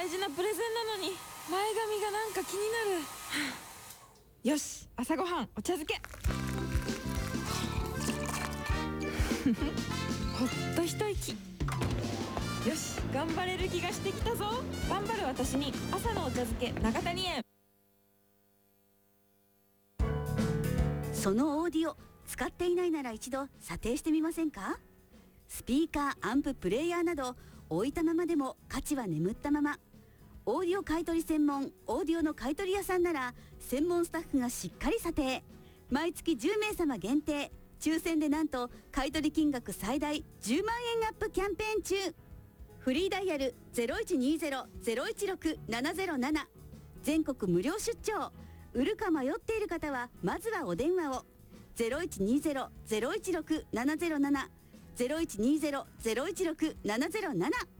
事なプレゼンなのに前髪がなんか気になる。よし、朝ごはんお茶漬け。ほっと一息。よし、頑張れる気がしてきたぞ。頑張る私に朝のお茶漬け永谷園。 そのオーディオ使っていないなら一度査定してみませんか？スピーカー、アンプ、プレイヤーなど置いたままでも価値は眠ったまま。オーディオ買取専門オーディオの買取屋さんなら専門スタッフがしっかり査定。毎月10名様限定抽選でなんと買取金額最大10万円アップキャンペーン中。フリーダイヤル 0120-016-707 全国無料出張。売るか迷っている方はまずはお電話を。 0120-016-707 0120-016-707